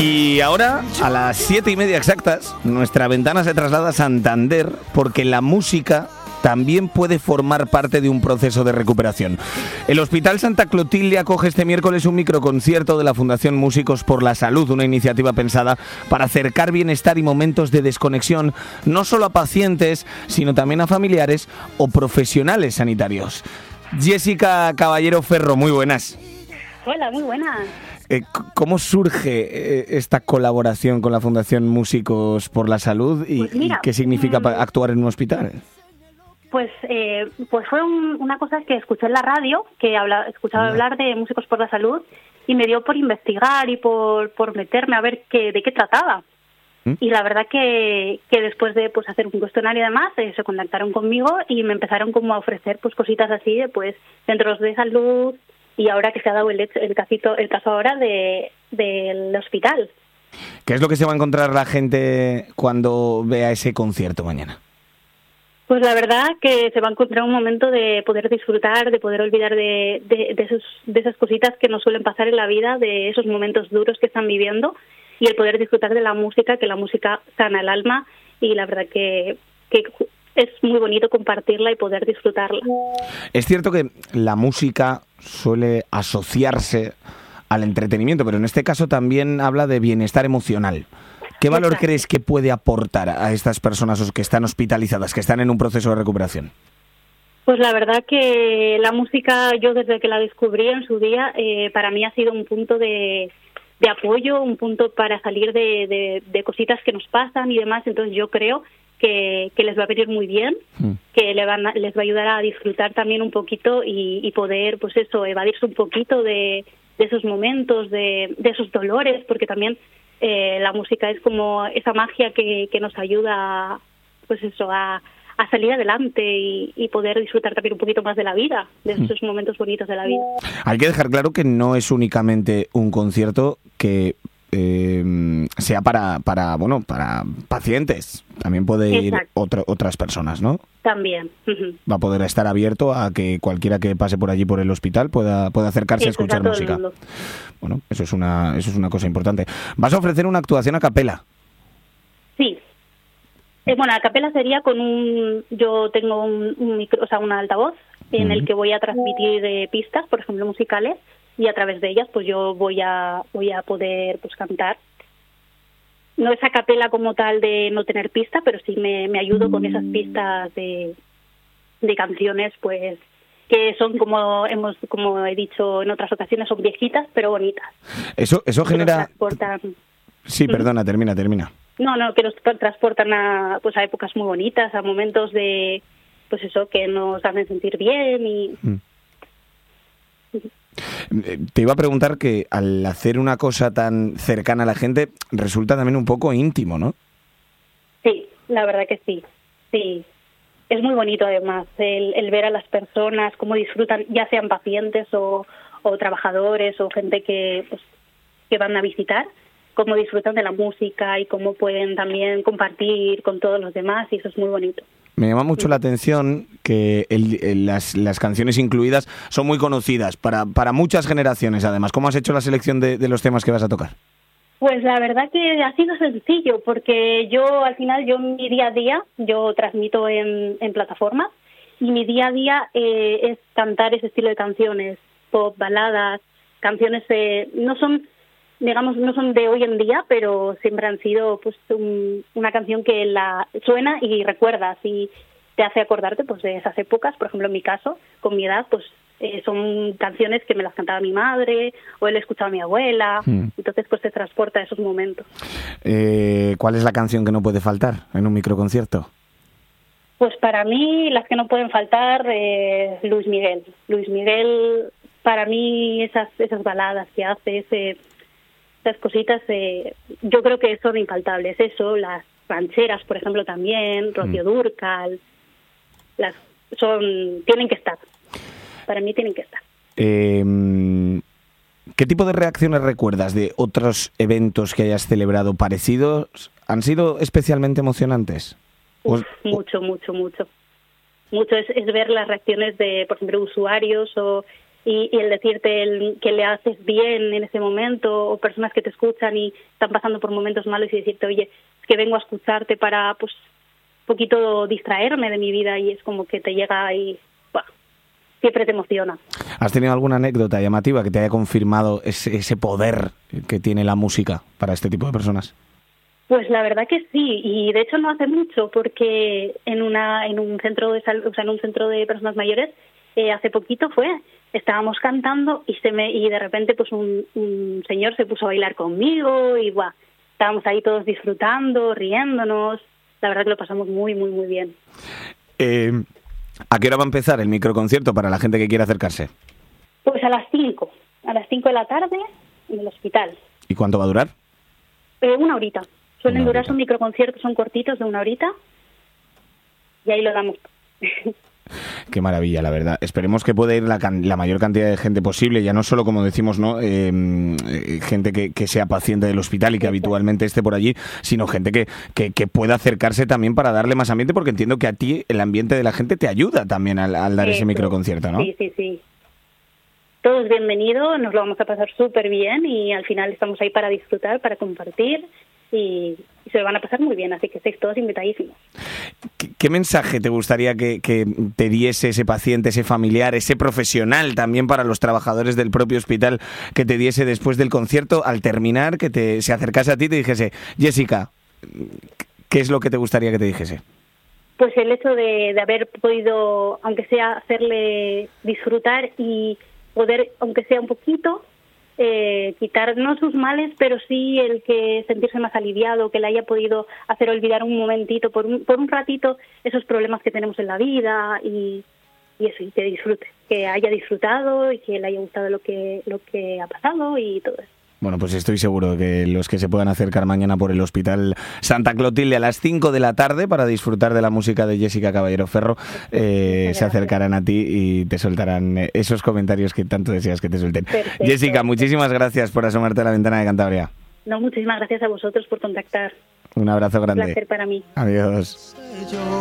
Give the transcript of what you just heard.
Y ahora, a las 7:30 exactas, nuestra ventana se traslada a Santander porque la música también puede formar parte de un proceso de recuperación. El Hospital Santa Clotilde acoge este miércoles un microconcierto de la Fundación Músicos por la Salud, una iniciativa pensada para acercar bienestar y momentos de desconexión no solo a pacientes, sino también a familiares o profesionales sanitarios. Jessica Caballero Ferro, muy buenas. Hola, muy buenas. ¿Cómo surge esta colaboración con la Fundación Músicos por la Salud y, pues mira, y qué significa actuar en un hospital? Pues fue una cosa que escuché en la radio, que escuchaba hablar de Músicos por la Salud y me dio por investigar y por meterme a ver de qué trataba. Y la verdad que después de pues hacer un cuestionario y demás, se contactaron conmigo y me empezaron como a ofrecer pues cositas así de pues centros de salud y ahora que se ha dado el caso ahora del hospital. ¿Qué es lo que se va a encontrar la gente cuando vea ese concierto mañana? Pues la verdad que se va a encontrar un momento de poder disfrutar, de poder olvidar de esas cositas que nos suelen pasar en la vida, de esos momentos duros que están viviendo y el poder disfrutar de la música, que la música sana el alma y la verdad que es muy bonito compartirla y poder disfrutarla. Es cierto que la música suele asociarse al entretenimiento, pero en este caso también habla de bienestar emocional. ¿Qué valor crees que puede aportar a estas personas que están hospitalizadas, que están en un proceso de recuperación? Pues la verdad que la música, yo desde que la descubrí en su día, para mí ha sido un punto de apoyo, un punto para salir de cositas que nos pasan y demás. Entonces yo creo que les va a venir muy bien, que les va a ayudar a disfrutar también un poquito y poder, pues eso, evadirse un poquito de esos momentos, de esos dolores, porque también la música es como esa magia que nos ayuda, pues eso, a salir adelante y poder disfrutar también un poquito más de la vida, de esos momentos bonitos de la vida. Hay que dejar claro que no es únicamente un concierto que sea para pacientes, también puede ir otras personas, ¿no? También. Va a poder estar abierto a que cualquiera que pase por allí por el hospital pueda acercarse a escuchar música. Bueno, eso es una cosa importante. Vas a ofrecer una actuación a capela. Sí. Bueno, a capela sería yo tengo un micro, o sea, una altavoz en el que voy a transmitir pistas, por ejemplo, musicales, y a través de ellas pues yo voy a poder pues cantar. No es a capela como tal de no tener pista, pero sí me ayudo con esas pistas de canciones pues que son como he dicho en otras ocasiones, son viejitas pero bonitas. Eso genera... Sí, perdona, termina. No, que nos transportan a épocas muy bonitas, a momentos de pues eso, que nos hacen sentir bien y... Te iba a preguntar que al hacer una cosa tan cercana a la gente resulta también un poco íntimo, ¿no? Sí, la verdad que sí. Sí, es muy bonito además el ver a las personas cómo disfrutan, ya sean pacientes o trabajadores o gente que van a visitar, cómo disfrutan de la música y cómo pueden también compartir con todos los demás y eso es muy bonito. Me llama mucho la atención que las canciones incluidas son muy conocidas para muchas generaciones, además. ¿Cómo has hecho la selección de los temas que vas a tocar? Pues la verdad que ha sido sencillo, porque al final, mi día a día, yo transmito en plataformas, y mi día a día es cantar ese estilo de canciones, pop, baladas, canciones no son de hoy en día, pero siempre han sido pues una canción que la suena y recuerdas y te hace acordarte pues de esas épocas. Por ejemplo, en mi caso, con mi edad, pues son canciones que me las cantaba mi madre o él escuchaba a mi abuela, entonces pues te transporta a esos momentos. ¿Cuál es la canción que no puede faltar en un microconcierto? Pues para mí las que no pueden faltar, Luis Miguel. Luis Miguel, para mí esas baladas que hace, esas cositas, yo creo que son infaltables. Eso, las rancheras, por ejemplo, también, Rocío Dúrcal, tienen que estar. Para mí tienen que estar. ¿Qué tipo de reacciones recuerdas de otros eventos que hayas celebrado parecidos? ¿Han sido especialmente emocionantes? Mucho. Mucho es ver las reacciones de, por ejemplo, usuarios o y el decirte que le haces bien en ese momento, o personas que te escuchan y están pasando por momentos malos y decirte, oye, es que vengo a escucharte para pues un poquito distraerme de mi vida, y es como que te llega y siempre te emociona. ¿Has tenido alguna anécdota llamativa que te haya confirmado ese poder que tiene la música para este tipo de personas? Pues la verdad que sí, y de hecho no hace mucho, porque en un centro de salud, o sea, en un centro de personas mayores, hace poquito estábamos cantando y de repente pues un señor se puso a bailar conmigo y estábamos ahí todos disfrutando, riéndonos. La verdad que lo pasamos muy, muy, muy bien. ¿A qué hora va a empezar el microconcierto para la gente que quiera acercarse? Pues a las 5 de la tarde en el hospital. ¿Y cuánto va a durar? 1 horita. Suelen durar, son microconciertos, son cortitos de 1 horita y ahí lo damos. Qué maravilla, la verdad. Esperemos que pueda ir la mayor cantidad de gente posible, ya no solo, como decimos, ¿no? Gente que sea paciente del hospital y que habitualmente esté por allí, sino gente que pueda acercarse también para darle más ambiente, porque entiendo que a ti el ambiente de la gente te ayuda también al dar ese microconcierto, ¿no? Sí. Todo es bienvenido, nos lo vamos a pasar súper bien y al final estamos ahí para disfrutar, para compartir y se lo van a pasar muy bien, así que estáis todos invitadísimos. ¿Qué mensaje te gustaría que te diese ese paciente, ese familiar, ese profesional también para los trabajadores del propio hospital, que te diese después del concierto, al terminar, que se acercase a ti y te dijese, Jessica, ¿qué es lo que te gustaría que te dijese? Pues el hecho de haber podido, aunque sea hacerle disfrutar y poder, aunque sea un poquito, quitar no sus males, pero sí el que sentirse más aliviado, que le haya podido hacer olvidar un momentito, por un ratito, esos problemas que tenemos en la vida y eso, y que disfrute, que haya disfrutado y que le haya gustado lo que ha pasado y todo eso. Bueno, pues estoy seguro que los que se puedan acercar mañana por el Hospital Santa Clotilde a las 5 de la tarde para disfrutar de la música de Jessica Caballero Ferro, se acercarán a ti y te soltarán esos comentarios que tanto deseas que te suelten. Perfecto. Jessica, muchísimas gracias por asomarte a la ventana de Cantabria. No, muchísimas gracias a vosotros por contactar. Un abrazo grande. Un placer para mí. Adiós.